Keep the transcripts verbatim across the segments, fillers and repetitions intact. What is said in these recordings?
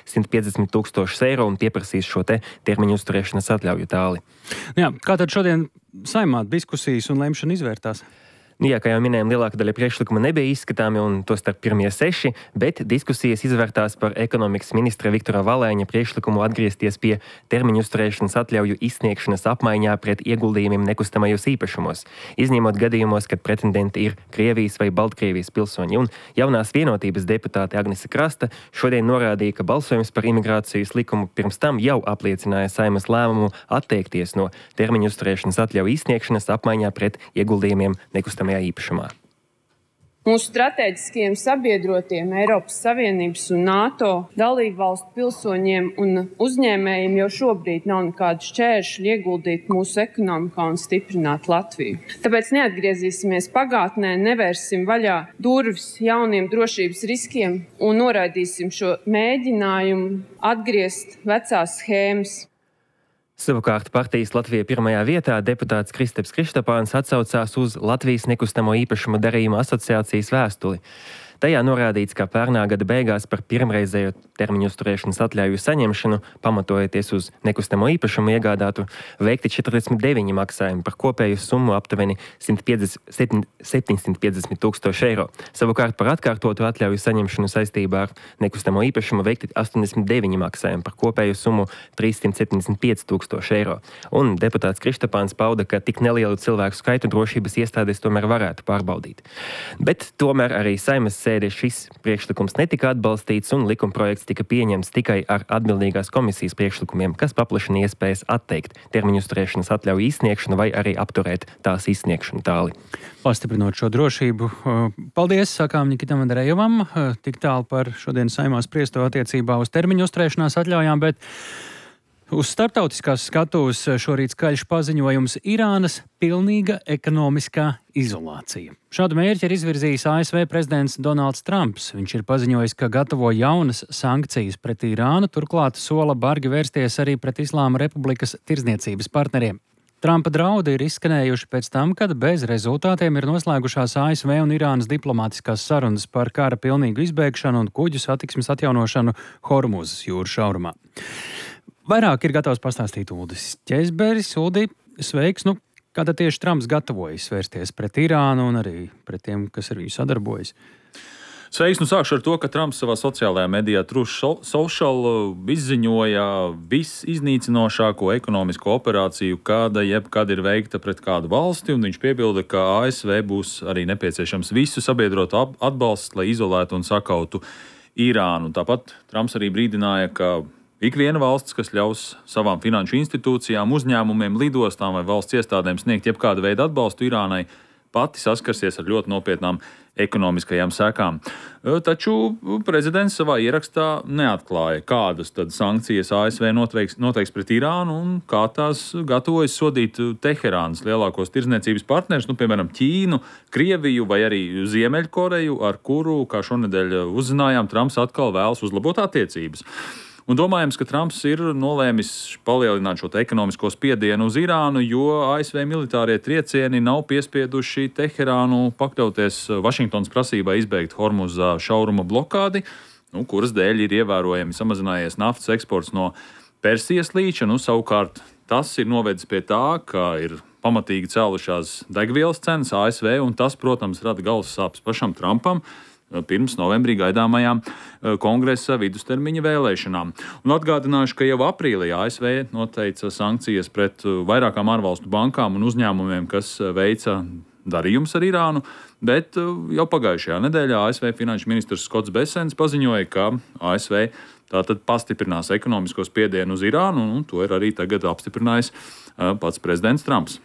simt piecdesmit tūkstošus eiro un pieprasīs šo te termiņu uzturēšanas atļauju. Tāli. Jā, kā tad šodien Saeimā diskusijas un lemšana izvērtās? Nu, jā, kā jau minējām, lielāka daļa priekšlikuma nebija izskatāmi un to starp pirmie seši, bet diskusijas izvērtās par ekonomikas ministra Viktora Valēņa priekšlikumu atgriezties pie termiņu uzturēšanas atļauju izsniegšanas apmaiņā pret ieguldījumiem nekustamajos īpašumos, izņemot gadījumos, kad pretendenti ir Krievijas vai Baltkrievijas pilsoņi. Un jaunās vienotības deputāte Agnese Krasta šodien norādīja, ka balsojums par imigrācijas likumu pirms tam jau apliecināja Saeimas lēmumu atteikties no termiņu uzturēšanas atļauju izsniegšanas apmaiņā pret ieguldījumiem nekustamajā īpašumā. Mūsu strateģiskajiem sabiedrotiem Eiropas Savienības un NATO dalību valstu pilsoņiem un uzņēmējiem jau šobrīd nav nekādu šķēršļu ieguldīt mūsu ekonomikā un stiprināt Latviju. Tāpēc neatgriezīsimies pagātnē, nevērsim vaļā durvis jauniem drošības riskiem un noraidīsim šo mēģinājumu atgriezt vecās schēmas. Savukārt partijas Latvija pirmajā vietā deputāts Kristaps Kristapāns atsaucās uz Latvijas nekustamo īpašumu darījuma asociācijas vēstuli. Tajā norādīts, ka pērnā gada beigās par pirmreizējo termiņu uzturēšanas atļauju saņemšanu, pamatojoties uz nekustamo īpašumu iegādātu, veikti četrdesmit deviņi maksājumi par kopēju summu aptuveni septiņsimt piecdesmit tūkstoši eiro. Savukārt par atkārtotu atļauju saņemšanu saistībā ar nekustamo īpašumu veikti astoņdesmit deviņi maksājumi par kopēju summu trīssimt septiņdesmit pieci tūkstoši eiro. Un deputāts Kristapāns pauda, ka tik nelielu cilvēku skaitu drošības iestādes tomēr varētu pārbaudīt. Bet tomēr arī Saeimas sēdē šis priekšlikums netika atbalstīts un likumprojekts tika pieņemts tikai ar atbildīgās komisijas priekšlikumiem, kas paplašina iespējas atteikt termiņu uzturēšanas atļauju izsniegšanu vai arī apturēt tās izsniegšanu. Tāli. Pastiprinot šo drošību. Paldies, sakām Nikitam Andrejevam, tik tālu par šodien Saeimā spriesto attiecībā uz termiņu uzturēšanās atļaujām, bet uz starptautiskās skatuves šorīt skaļš paziņojums Irānas pilnīga ekonomiskā izolācija. Šādu mērķi ir izvirzījis A S V prezidents Donalds Trumps. Viņš ir paziņojis, ka gatavo jaunas sankcijas pret Irānu, turklāt sola bargi vērsties arī pret Islāma Republikas tirdzniecības partneriem. Trumpa draudi ir izskanējuši pēc tam, kad bez rezultātiem ir noslēgušās A S V un Irānas diplomātiskās sarunas par kara pilnīgu izbēgšanu un kuģu satiksmes atjaunošanu Hormuzas jūras šaurumā. Vairāk ir gatavs pastāstīt Uldis Ķezberis. Uldi, sveiks! Nu, kā tad tieši Trumps gatavojas vērsties pret Irānu un arī pret tiem, kas ar viņu sadarbojas? Sveiks! Nu sākšu ar to, ka Trumps savā sociālajā medijā Truth Social izziņoja visiznīcinošāko ekonomisko operāciju, kāda jebkad ir veikta pret kādu valsti, un viņš piebilda, ka A S V būs arī nepieciešams visu sabiedrotu atbalsts, lai izolētu un sakautu Irānu. Tāpat Trumps arī brīdināja, ka ik viena valsts, kas ļaus savām finanšu institūcijām, uzņēmumiem, lidostām vai valsts iestādēm sniegt jebkādu veidu atbalstu Irānai, pati saskarsies ar ļoti nopietnām ekonomiskajām sekām. Taču prezidents savā ierakstā neatklāja, kādas tad sankcijas A S V noteiks, noteiks pret Irānu un kā tās gatavojas sodīt Teherānas lielākos tirdzniecības partnerus, nu, piemēram, Ķīnu, Krieviju vai arī Ziemeļkoreju, ar kuru, kā šonedēļ uzzinājām, Trumps atkal vēlas uzlabot attiecības. Un domājams, ka Trumps ir nolēmis palielināt šo ekonomisko spiedienu uz Irānu, jo A S V militārie triecieni nav piespieduši Teherānu pakļauties Vašingtonas prasībai izbeigt Hormuzā šauruma blokādi, nu, kuras dēļ ir ievērojami samazinājies naftas eksports no Persijas līča. Nu, savukārt tas ir novedis pie tā, ka ir pamatīgi cēlušās degvielas cenas A S V, un tas, protams, rada galvas sāpes pašam Trumpam pirms novembrī gaidāmajām kongresa vidustermiņa vēlēšanām. Un atgādināšu, ka jau aprīlī A S V noteica sankcijas pret vairākām ārvalstu bankām un uzņēmumiem, kas veica darījumus ar Irānu, bet jau pagājušajā nedēļā A S V finanšu ministrs Skots Besens paziņoja, ka A S V tātad pastiprinās ekonomisko spiedienu uz Irānu, un to ir arī tagad apstiprinājis pats prezidents Trumps.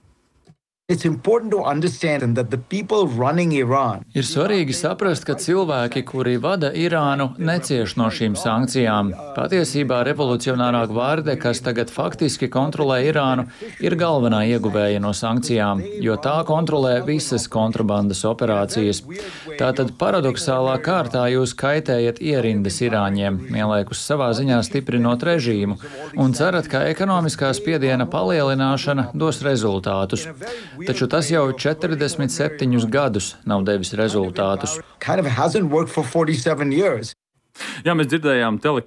It's important to understand that the people running Iran. Ir svarīgi saprast, ka cilvēki, kuri vada Irānu, necieš no šīm sankcijām. Patiesībā revolucionārā gvarde, kas tagad faktiski kontrolē Irānu, ir galvenā ieguvēja no sankcijām, jo tā kontrolē visas kontrabandas operācijas. Tātad paradoxālā kārtā jūs kaitējat ierindas irāņiem, vienlaikus savā ziņā stiprinot režīmu, un cerat, ka ekonomiskā spiediena palielināšana dos rezultātus. Taču tas jau četrdesmit septiņus gadus nav devis rezultātus. Kind of hasn't worked for forty-seven years. Jā, mēs dzirdējām tele